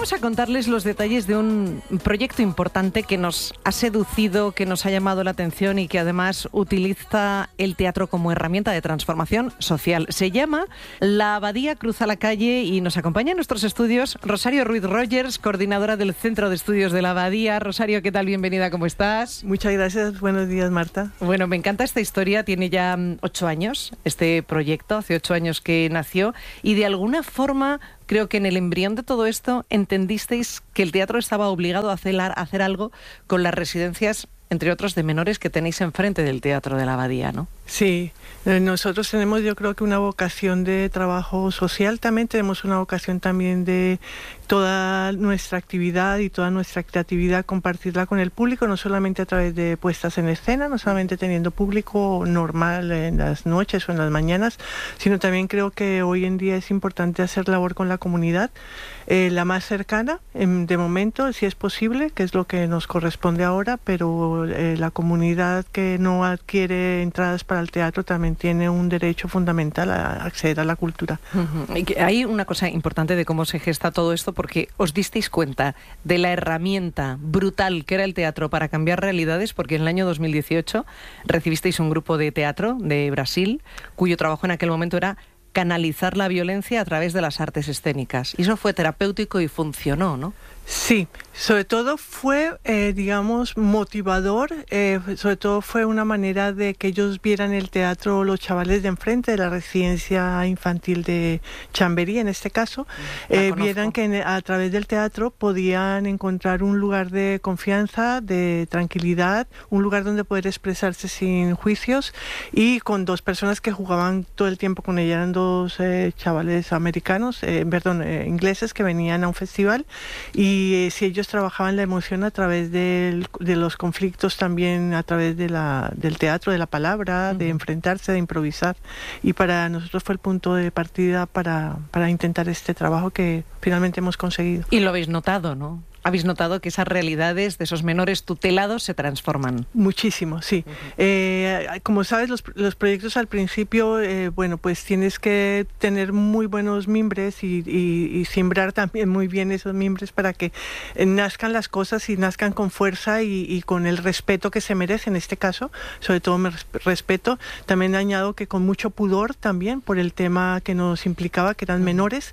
Vamos a contarles los detalles de un proyecto importante que nos ha seducido, que nos ha llamado la atención y que además utiliza el teatro como herramienta de transformación social. Se llama La Abadía Cruza la Calle y nos acompaña en nuestros estudios Rosario Ruiz Rogers, coordinadora del Centro de Estudios de la Abadía. Rosario, ¿qué tal? Bienvenida, ¿cómo estás? Muchas gracias, buenos días, Marta. Bueno, me encanta esta historia, tiene ya 8 años este proyecto, hace 8 años que nació y de alguna forma creo que en el embrión de todo esto entendisteis que el teatro estaba obligado a hacer algo con las residencias, entre otros, de menores que tenéis enfrente del Teatro de la Abadía, ¿no? Sí, nosotros tenemos, yo creo que una vocación de trabajo social, también tenemos una vocación también de toda nuestra actividad y toda nuestra creatividad compartirla con el público, no solamente a través de puestas en escena, no solamente teniendo público normal en las noches o en las mañanas, sino también creo que hoy en día es importante hacer labor con la comunidad, la más cercana, de momento, si es posible, que es lo que nos corresponde ahora, pero la comunidad que no adquiere entradas para el teatro también tiene un derecho fundamental a acceder a la cultura. Hay una cosa importante de cómo se gesta todo esto, porque os disteis cuenta de la herramienta brutal que era el teatro para cambiar realidades, porque en el año 2018 recibisteis un grupo de teatro de Brasil, cuyo trabajo en aquel momento era canalizar la violencia a través de las artes escénicas. Y eso fue terapéutico y funcionó, ¿no? Sí, sobre todo fue, digamos, motivador, sobre todo fue una manera de que ellos vieran el teatro, los chavales de enfrente de la residencia infantil de Chamberí, en este caso, vieran que a través del teatro podían encontrar un lugar de confianza, de tranquilidad, un lugar donde poder expresarse sin juicios y con dos personas que jugaban todo el tiempo con ella, eran dos chavales americanos, ingleses que venían a un festival y si ellos trabajaban la emoción a través de los conflictos también, a través del teatro, de la palabra, de enfrentarse, de improvisar. Y para nosotros fue el punto de partida para intentar este trabajo que finalmente hemos conseguido. Y lo habéis notado, ¿no? ¿Habéis notado que esas realidades de esos menores tutelados se transforman? Muchísimo, sí. Como sabes, los proyectos al principio, pues tienes que tener muy buenos mimbres y siembrar también muy bien esos mimbres para que nazcan las cosas y nazcan con fuerza y con el respeto que se merece en este caso, sobre todo respeto. También añado que con mucho pudor también por el tema que nos implicaba, que eran menores,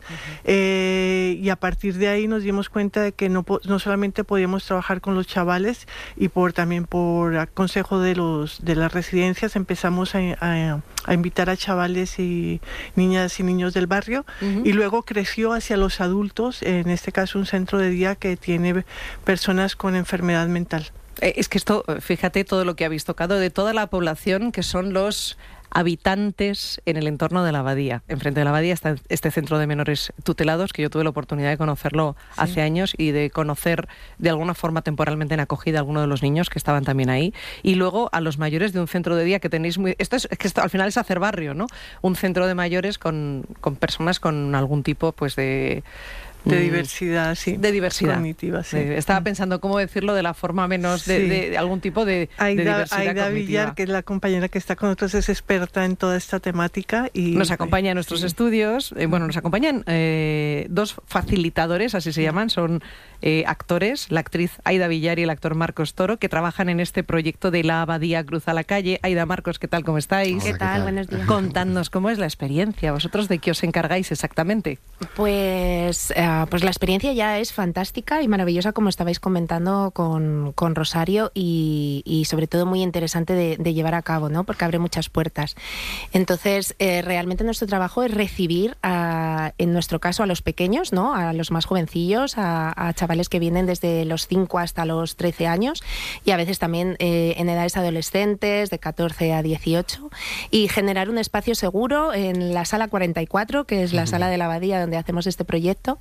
y a partir de ahí nos dimos cuenta de que no solamente podíamos trabajar con los chavales y también por consejo de las residencias empezamos a invitar a chavales y niñas y niños del barrio y luego creció hacia los adultos, en este caso un centro de día que tiene personas con enfermedad mental. Es que esto, fíjate todo lo que habéis tocado de toda la población que son los habitantes en el entorno de la Abadía. Enfrente de la Abadía está este centro de menores tutelados, que yo tuve la oportunidad de conocerlo hace años y de conocer de alguna forma temporalmente en acogida a algunos de los niños que estaban también ahí. Y luego a los mayores de un centro de día que tenéis Esto al final es hacer barrio, ¿no? Un centro de mayores con personas con algún tipo, pues, de diversidad, sí. De diversidad. Cognitiva, sí. Estaba pensando cómo decirlo de la forma menos de algún tipo de diversidad Aida cognitiva. Villar, que es la compañera que está con nosotros, es experta en toda esta temática. Y nos acompaña en nuestros estudios. Nos acompañan dos facilitadores, así se llaman, son actores, la actriz Aida Villar y el actor Marcos Toro, que trabajan en este proyecto de La Abadía Cruza la Calle. Aida, Marcos, ¿qué tal? ¿Cómo estáis? Hola, ¿qué tal? Buenos días. Contadnos, ¿cómo es la experiencia? ¿Vosotros de qué os encargáis exactamente? Pues la experiencia ya es fantástica y maravillosa, como estabais comentando con Rosario, y sobre todo muy interesante de llevar a cabo, ¿no? Porque abre muchas puertas. Entonces, realmente nuestro trabajo es recibir, en nuestro caso, a los pequeños, ¿no? A los más jovencillos, a chavales que vienen desde los 5 hasta los 13 años y a veces también en edades adolescentes, de 14 a 18, y generar un espacio seguro en la sala 44, que es la sala de la Abadía donde hacemos este proyecto,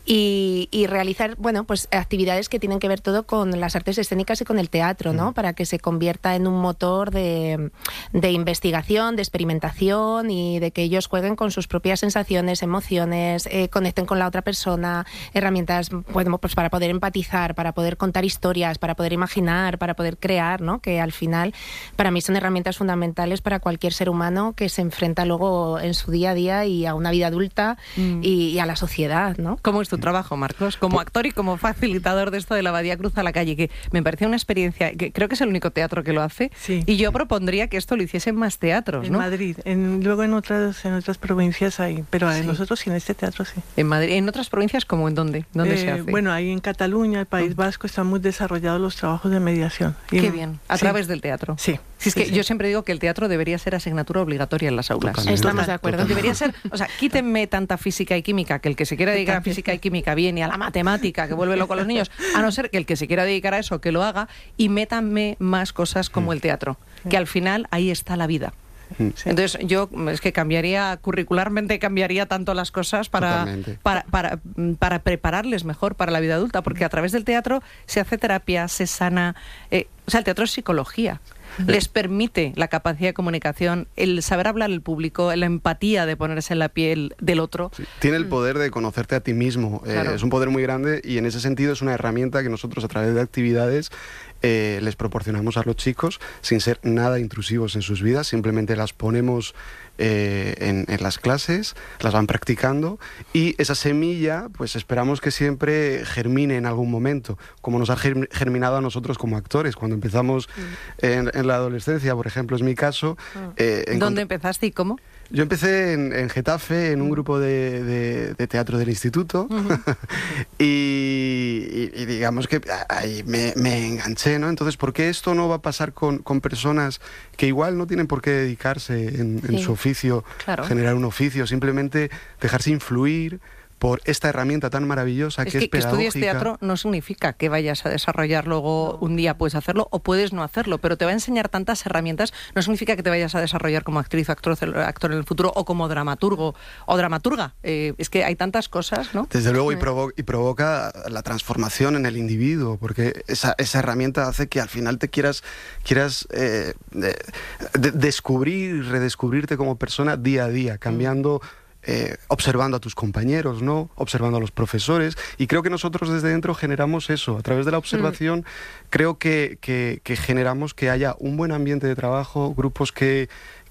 y realizar, pues actividades que tienen que ver todo con las artes escénicas y con el teatro, ¿no? Para que se convierta en un motor de investigación, de experimentación y de que ellos jueguen con sus propias sensaciones, emociones, conecten con la otra persona, herramientas, pues para poder empatizar, para poder contar historias, para poder imaginar, para poder crear, ¿no? Que al final para mí son herramientas fundamentales para cualquier ser humano que se enfrenta luego en su día a día y a una vida adulta y a la sociedad, ¿no? ¿Cómo es tu trabajo, Marcos? Como actor y como facilitador de esto de la Abadía Cruza la Calle, que me parecía una experiencia, que creo que es el único teatro que lo hace, Sí. y yo propondría que esto lo hiciesen más teatros, En ¿no? Madrid, luego en otras provincias hay, pero nosotros sí, en este teatro sí. En Madrid, en otras provincias, ¿cómo en dónde? ¿Dónde se hace? Bueno, ahí en Cataluña, el País Vasco, están muy desarrollados los trabajos de mediación. Qué bien, a través del teatro. Sí. Si es que yo siempre digo que el teatro debería ser asignatura obligatoria en las aulas. Estamos de acuerdo. Debería ser, o sea, quítenme tanta física y química, que el que se quiera dedicar a física y química bien, y a la matemática, que vuelve loco a los niños, a no ser que el que se quiera dedicar a eso, que lo haga, y métanme más cosas como el teatro, que al final ahí está la vida. Sí. Entonces yo es que curricularmente cambiaría tanto las cosas para prepararles mejor para la vida adulta, porque a través del teatro se hace terapia, se sana, o sea, el teatro es psicología. Les permite la capacidad de comunicación, el saber hablar al público, la empatía de ponerse en la piel del otro. Sí, tiene el poder de conocerte a ti mismo. Claro. Es un poder muy grande y en ese sentido es una herramienta que nosotros a través de actividades les proporcionamos a los chicos sin ser nada intrusivos en sus vidas. Simplemente las ponemos en las clases, las van practicando y esa semilla pues esperamos que siempre germine en algún momento, como nos ha germinado a nosotros como actores cuando empezamos en la adolescencia, por ejemplo, es mi caso. ¿Dónde empezaste y cómo? Yo empecé en Getafe, en un grupo de teatro del instituto, y digamos que ahí me enganché, ¿no? Entonces, ¿por qué esto no va a pasar con personas que igual no tienen por qué dedicarse en su oficio, Claro. generar un oficio, simplemente dejarse influir por esta herramienta tan maravillosa que es que pedagógica? estudies teatro no significa que vayas a desarrollar luego un día puedes hacerlo o puedes no hacerlo, pero te va a enseñar tantas herramientas, no significa que te vayas a desarrollar como actriz o actor en el futuro o como dramaturgo o dramaturga. Es que hay tantas cosas, ¿no? Desde luego, y provoca la transformación en el individuo, porque esa herramienta hace que al final te quieras descubrir y redescubrirte como persona día a día, cambiando, observando a tus compañeros, ¿no? Observando a los profesores, y creo que nosotros desde dentro generamos eso, a través de la observación. Creo que generamos que haya un buen ambiente de trabajo, grupos que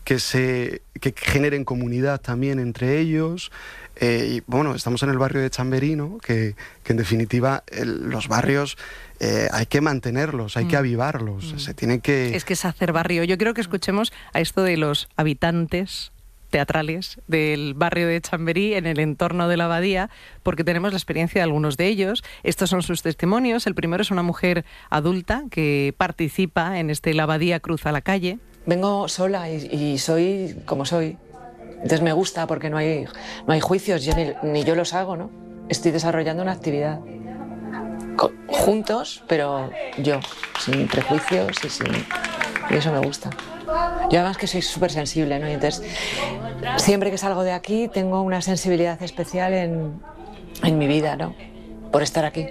generen comunidad también entre ellos. Y bueno, estamos en el barrio de Chamberí, ¿no? que en definitiva los barrios hay que mantenerlos, hay que avivarlos, se tiene que... Es que es hacer barrio. Yo quiero que escuchemos a esto de los habitantes teatrales del barrio de Chamberí en el entorno de la Abadía, porque tenemos la experiencia de algunos de ellos. Estos son sus testimonios. El primero es una mujer adulta que participa en La Abadía Cruza la Calle. Vengo sola y soy como soy. Entonces me gusta porque no hay juicios, ni yo los hago, ¿no? Estoy desarrollando una actividad. Juntos, pero yo, sin prejuicios y eso me gusta. Yo además que soy súper sensible, ¿no? Y entonces, siempre que salgo de aquí tengo una sensibilidad especial en mi vida, ¿no? Por estar aquí.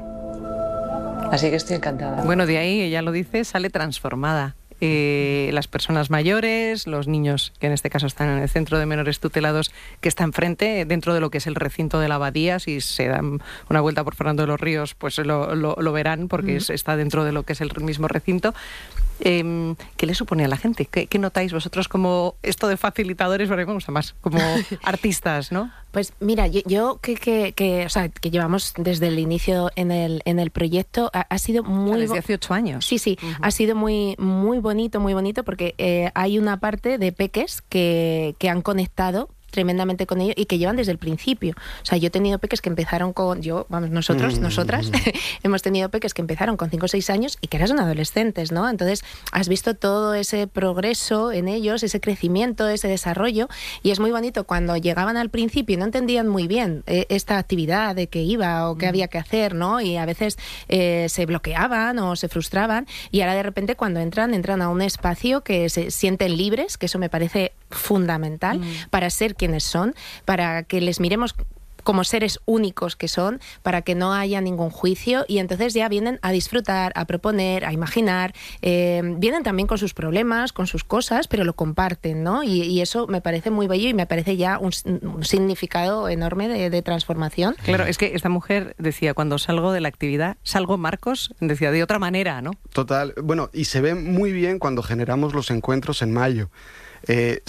Así que estoy encantada. Bueno, de ahí, ella lo dice, sale transformada. Las personas mayores, los niños que en este caso están en el centro de menores tutelados que está enfrente, dentro de lo que es el recinto de la Abadía. Si se dan una vuelta por Fernando de los Ríos, pues lo verán porque está dentro de lo que es el mismo recinto. ¿Qué le supone a la gente? ¿Qué notáis vosotros como esto de facilitadores? Porque me gusta más, como artistas, ¿no? Pues mira, yo que llevamos desde el inicio en el proyecto, ha sido muy... Desde hace 8 años. Sí, ha sido muy bonito porque hay una parte de peques que han conectado tremendamente con ellos y que llevan desde el principio. O sea, yo he tenido peques que empezaron nosotras, hemos tenido peques que empezaron con 5 o 6 años y que eran adolescentes, ¿no? Entonces, has visto todo ese progreso en ellos, ese crecimiento, ese desarrollo, y es muy bonito cuando llegaban al principio y no entendían muy bien esta actividad de qué iba o qué había que hacer, ¿no? Y a veces se bloqueaban o se frustraban, y ahora de repente cuando entran a un espacio que se sienten libres, que eso me parece fundamental para ser quienes son, para que les miremos como seres únicos que son, para que no haya ningún juicio, y entonces ya vienen a disfrutar, a proponer, a imaginar, vienen también con sus problemas, con sus cosas, pero lo comparten, ¿no? Y eso me parece muy bello y me parece ya un significado enorme de transformación. Claro, es que esta mujer decía, cuando salgo de la actividad, salgo, Marcos, decía, de otra manera, ¿no? Total, bueno, y se ve muy bien cuando generamos los encuentros en mayo. Son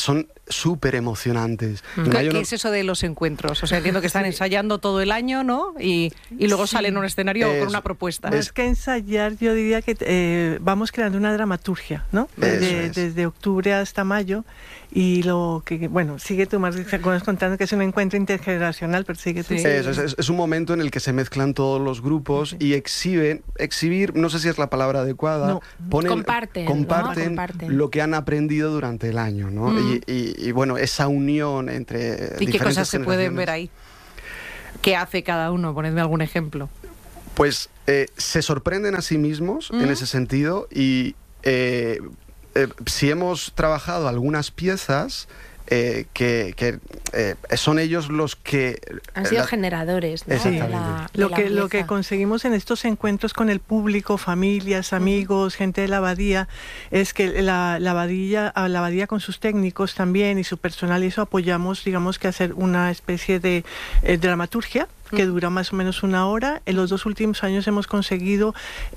súper emocionantes. ¿Qué es eso de los encuentros? O sea, entiendo que están ensayando todo el año, ¿no? Y luego salen a un escenario con una propuesta. Más que ensayar, yo diría que vamos creando una dramaturgia, ¿no? Desde octubre hasta mayo. Y lo que, bueno, sigue tú más contando que es un encuentro intergeneracional, pero sigue tú. Sí. Es un momento en el que se mezclan todos los grupos y exhibir, no sé si es la palabra adecuada, comparten lo que han aprendido durante el año, ¿no? Y bueno, esa unión entre ¿Y qué cosas se pueden ver ahí? ¿Qué hace cada uno? Ponedme algún ejemplo. Pues se sorprenden a sí mismos en ese sentido y si hemos trabajado algunas piezas que son ellos los que han sido generadores, ¿no? Lo que conseguimos en estos encuentros con el público, familias, amigos, gente de la abadía, es que la abadía con sus técnicos también y su personal, y eso apoyamos, digamos, que hacer una especie de dramaturgia que dura más o menos 1 hora. En los 2 últimos años hemos conseguido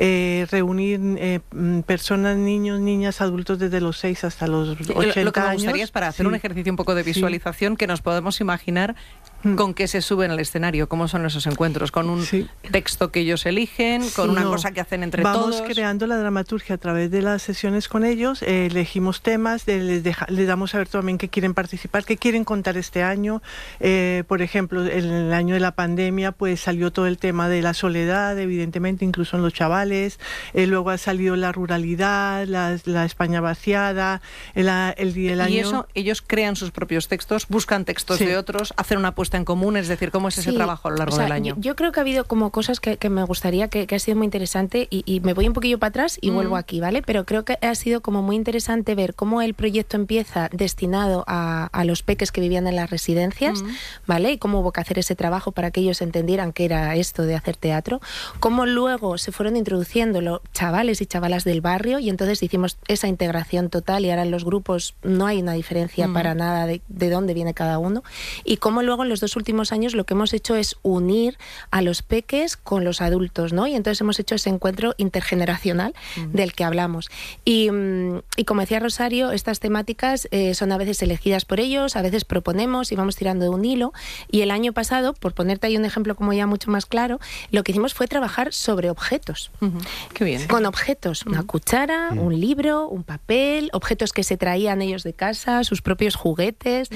reunir personas, niños, niñas, adultos desde los 6 hasta los 80 años. Lo que me gustaría es para hacer un ejercicio un poco de visualización que nos podemos imaginar con qué se suben al escenario, cómo son esos encuentros, con un texto que ellos eligen, con una cosa que hacen entre todos. Vamos creando la dramaturgia a través de las sesiones con ellos, elegimos temas, les damos a ver también qué quieren participar, qué quieren contar este año. Por ejemplo, en el año de la pandemia pues salió todo el tema de la soledad, evidentemente, incluso en los chavales. Luego ha salido la ruralidad, la España vaciada, el día del año. Y eso, ellos crean sus propios textos, buscan textos de otros, hacen una puesta en común, es decir, ¿cómo es ese trabajo a lo largo del año? Yo creo que ha habido como cosas que me gustaría, que ha sido muy interesante, y me voy un poquillo para atrás y vuelvo aquí, ¿vale? Pero creo que ha sido como muy interesante ver cómo el proyecto empieza destinado a los peques que vivían en las residencias, ¿vale? Y cómo hubo que hacer ese trabajo para que ellos entendieran qué era esto de hacer teatro, cómo luego se fueron introduciendo los chavales y chavalas del barrio, y entonces hicimos esa integración total, y ahora en los grupos no hay una diferencia para nada de dónde viene cada uno, y cómo luego en los 2 últimos años lo que hemos hecho es unir a los peques con los adultos, ¿no? Y entonces hemos hecho ese encuentro intergeneracional del que hablamos. Y como decía Rosario, estas temáticas son a veces elegidas por ellos, a veces proponemos y vamos tirando de un hilo. Y el año pasado, por ponerte ahí un ejemplo como ya mucho más claro, lo que hicimos fue trabajar sobre objetos. Qué bien. Con objetos, una cuchara, un libro, un papel, objetos que se traían ellos de casa, sus propios juguetes,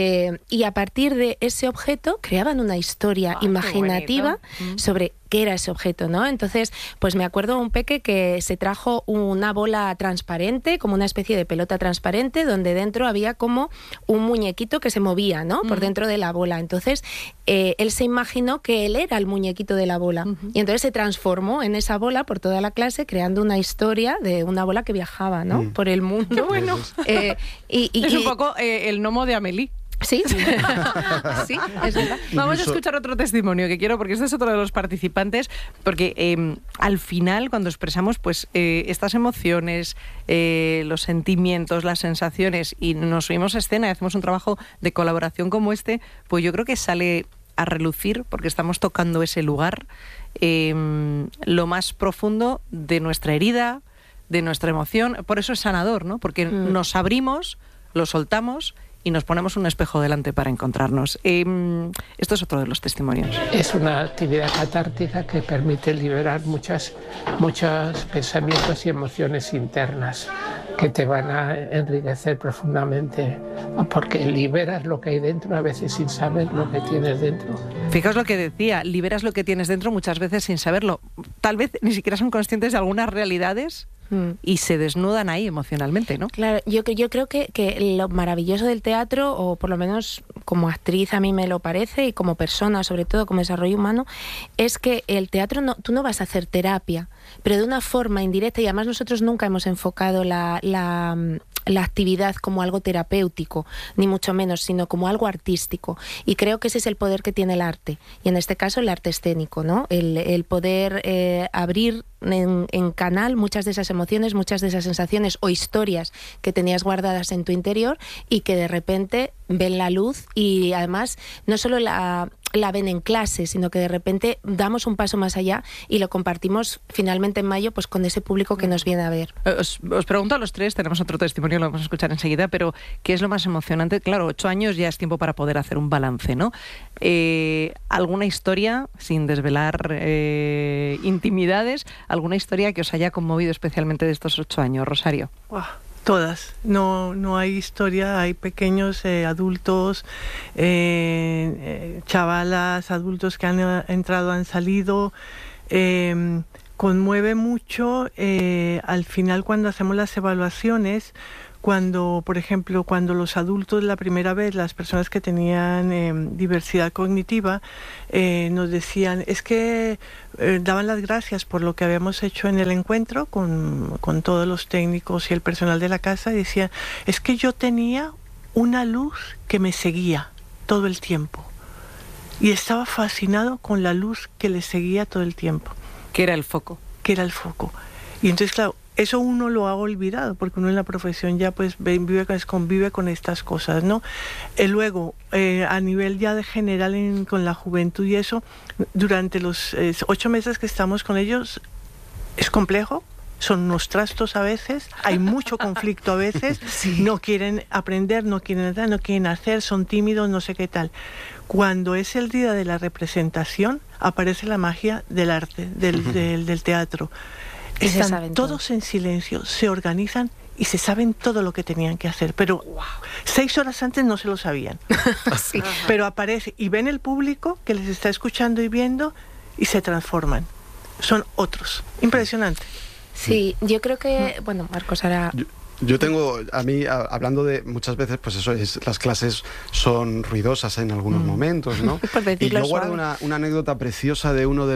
y a partir de ese objeto creaban una historia imaginativa sobre qué era ese objeto, ¿no? Entonces, pues me acuerdo un peque que se trajo una bola transparente, como una especie de pelota transparente, donde dentro había como un muñequito que se movía, ¿no? Por dentro de la bola. Entonces, él se imaginó que él era el muñequito de la bola. Y entonces se transformó en esa bola por toda la clase, creando una historia de una bola que viajaba, ¿no? Por el mundo. ¡Qué bueno! Es un poco el gnomo de Amélie. Sí, sí, es verdad. Vamos a escuchar otro testimonio que quiero, porque este es otro de los participantes, porque al final, cuando expresamos pues estas emociones, los sentimientos, las sensaciones, y nos subimos a escena y hacemos un trabajo de colaboración como este, pues yo creo que sale a relucir, porque estamos tocando ese lugar, lo más profundo de nuestra herida, de nuestra emoción. Por eso es sanador, ¿no? Porque nos abrimos, lo soltamos y nos ponemos un espejo delante para encontrarnos. Esto es otro de los testimonios. Es una actividad catártica que permite liberar muchos pensamientos y emociones internas que te van a enriquecer profundamente, porque liberas lo que hay dentro a veces sin saber lo que tienes dentro. Fijaos lo que decía, liberas lo que tienes dentro muchas veces sin saberlo. Tal vez ni siquiera son conscientes de algunas realidades y se desnudan ahí emocionalmente, ¿no? Claro, yo creo que lo maravilloso del teatro, o por lo menos como actriz a mí me lo parece, y como persona, sobre todo como desarrollo humano, es que el teatro, tú no vas a hacer terapia, pero de una forma indirecta, y además nosotros nunca hemos enfocado la actividad como algo terapéutico, ni mucho menos, sino como algo artístico. Y creo que ese es el poder que tiene el arte, y en este caso el arte escénico, ¿no? El poder abrir en canal muchas de esas emociones, muchas de esas sensaciones o historias que tenías guardadas en tu interior y que de repente ven la luz, y además no solo la la ven en clase, sino que de repente damos un paso más allá y lo compartimos finalmente en mayo pues con ese público que nos viene a ver. Os pregunto a los tres, tenemos otro testimonio, lo vamos a escuchar enseguida, pero ¿qué es lo más emocionante? Claro, 8 años ya es tiempo para poder hacer un balance, ¿no? ¿Alguna historia, sin desvelar intimidades, alguna historia que os haya conmovido especialmente de estos 8 años, Rosario? Wow. Todas, no hay historia, hay pequeños adultos, chavalas, adultos que han entrado, han salido. Conmueve mucho al final cuando hacemos las evaluaciones, cuando, por ejemplo, cuando los adultos la primera vez, las personas que tenían diversidad cognitiva, nos decían, es que daban las gracias por lo que habíamos hecho en el encuentro con todos los técnicos y el personal de la casa, y decían, es que yo tenía una luz que me seguía todo el tiempo. Y estaba fascinado con la luz que le seguía todo el tiempo. ¿Qué era el foco? Que era el foco. Y entonces, claro, eso uno lo ha olvidado, porque uno en la profesión ya pues convive con estas cosas, ¿no? Luego, a nivel ya de general con la juventud y eso, durante los 8 meses que estamos con ellos, es complejo, son unos trastos a veces, hay mucho conflicto a veces, sí. No quieren aprender, no quieren hacer, son tímidos, no sé qué tal. Cuando es el día de la representación, aparece la magia del arte, del teatro. Están todos en silencio, se organizan y se saben todo lo que tenían que hacer, pero 6 horas antes no se lo sabían. Sí. Pero aparece y ven el público que les está escuchando y viendo y se transforman. Son otros. Impresionante. Sí, yo creo que, bueno, Marcos, ahora... Yo tengo, a mí, hablando de muchas veces, pues eso es, las clases son ruidosas en algunos momentos, ¿no? Y yo guardo una anécdota preciosa de uno de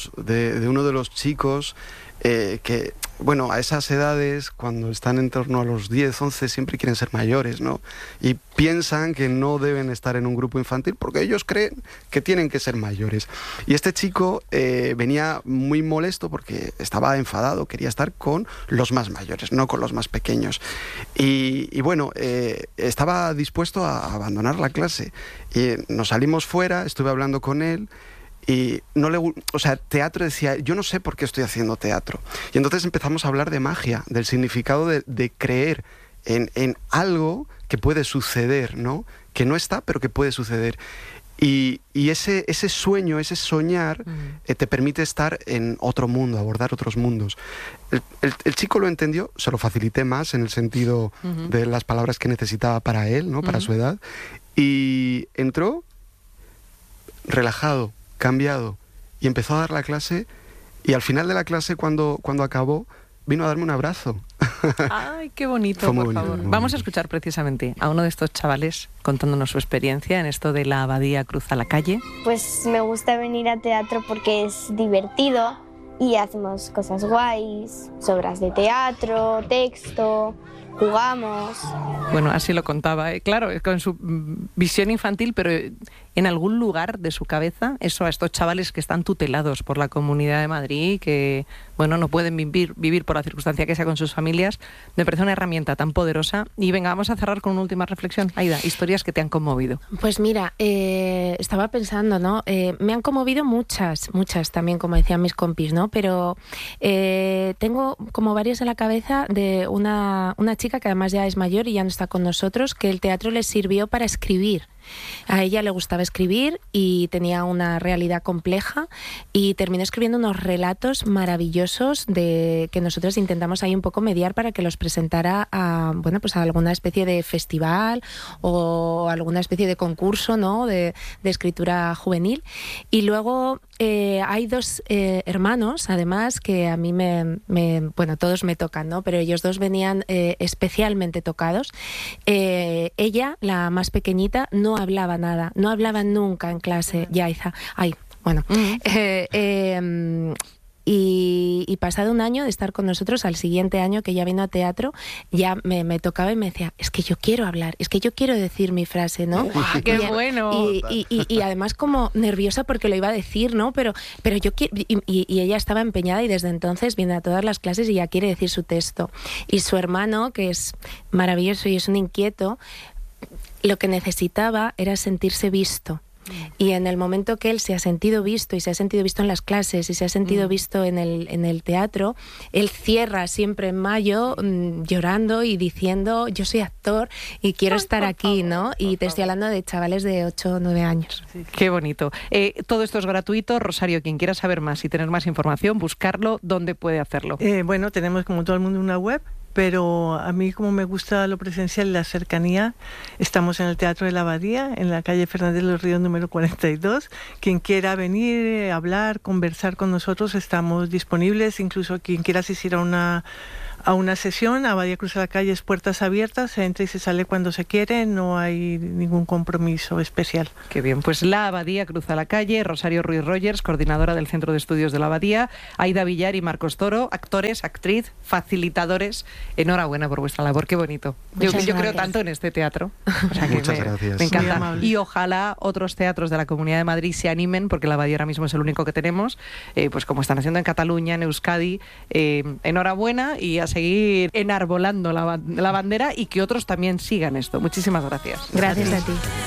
los chicos que, bueno, a esas edades, cuando están en torno a los 10, 11, siempre quieren ser mayores, ¿no? Y piensan que no deben estar en un grupo infantil porque ellos creen que tienen que ser mayores. Y este chico venía muy molesto porque estaba enfadado, quería estar con los más mayores, no con los más pequeños. Y bueno, estaba dispuesto a abandonar la clase. Y nos salimos fuera, estuve hablando con él. Y no le, o sea, teatro, decía, yo no sé por qué estoy haciendo teatro. Y entonces empezamos a hablar de magia, del significado de creer en algo que puede suceder, ¿no? Que no está, pero que puede suceder. Y ese sueño, ese soñar, te permite estar en otro mundo, abordar otros mundos. El chico lo entendió, se lo facilité más en el sentido de las palabras que necesitaba para él, ¿no? Para su edad. Y entró relajado, cambiado, y empezó a dar la clase, y al final de la clase, cuando acabó, vino a darme un abrazo. ¡Ay, qué bonito, por favor! Vamos a escuchar precisamente a uno de estos chavales contándonos su experiencia en esto de la abadía Cruza la Calle. Pues me gusta venir a teatro porque es divertido y hacemos cosas guays, obras de teatro, texto, jugamos. Bueno, así lo contaba, claro, con su visión infantil, pero en algún lugar de su cabeza, eso a estos chavales que están tutelados por la Comunidad de Madrid, que, bueno, no pueden vivir por la circunstancia que sea con sus familias, me parece una herramienta tan poderosa. Y venga, vamos a cerrar con una última reflexión. Aida, historias que te han conmovido. Pues mira, estaba pensando, ¿no? Me han conmovido muchas también, como decían mis compis, ¿no? Pero tengo como varias en la cabeza de una chica que además ya es mayor y ya no está con nosotros, que el teatro le sirvió para escribir. A ella le gustaba escribir y tenía una realidad compleja y terminó escribiendo unos relatos maravillosos de que nosotros intentamos ahí un poco mediar para que los presentara a, bueno, pues a alguna especie de festival o alguna especie de concurso, ¿no? de escritura juvenil. Y luego hay 2 hermanos, además, que a mí bueno, todos me tocan, ¿no? Pero ellos 2 venían especialmente tocados. Ella, la más pequeñita, no hablaba nada, no hablaba nunca en clase. Yaiza, bueno. Y pasado un año de estar con nosotros, al siguiente año que ya vino a teatro, ya me tocaba y me decía, es que yo quiero hablar, es que yo quiero decir mi frase, ¿no? ¡Qué bueno! Y además como nerviosa porque lo iba a decir, ¿no? Pero yo quiero... Y ella estaba empeñada y desde entonces viene a todas las clases y ya quiere decir su texto. Y su hermano, que es maravilloso y es un inquieto, lo que necesitaba era sentirse visto. Y en el momento que él se ha sentido visto, y se ha sentido visto en las clases, y se ha sentido visto en el teatro, él cierra siempre en mayo llorando y diciendo: yo soy actor y quiero estar aquí, ¿no? Y te estoy hablando de chavales de 8 o 9 años. Qué bonito. Todo esto es gratuito. Rosario, quien quiera saber más y tener más información, buscarlo, ¿dónde puede hacerlo? Bueno, tenemos como todo el mundo una web, pero a mí, como me gusta lo presencial y la cercanía, estamos en el Teatro de la Abadía, en la calle Fernández de los Ríos número 42. Quien quiera venir, hablar, conversar con nosotros, estamos disponibles. Incluso quien quiera asistir a una sesión, Abadía Cruza la Calle, es puertas abiertas, se entra y se sale cuando se quiere, no hay ningún compromiso especial. Qué bien, pues la Abadía Cruza la Calle. Rosario Ruiz Rogers, coordinadora del Centro de Estudios de la Abadía, Aida Villar y Marcos Toro, actores, actriz, facilitadores. Enhorabuena por vuestra labor, qué bonito. Yo creo tanto en este teatro. O sea que muchas gracias. Me encanta. Y ojalá otros teatros de la Comunidad de Madrid se animen, porque la Abadía ahora mismo es el único que tenemos, pues como están haciendo en Cataluña, en Euskadi. Enhorabuena y a seguir enarbolando la bandera, y que otros también sigan esto. Muchísimas gracias. Gracias a ti.